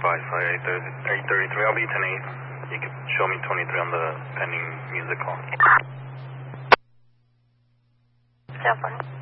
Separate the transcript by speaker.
Speaker 1: 558 833. I'll be 10-8. You can show me 23 on the pending music call.
Speaker 2: Cell phone.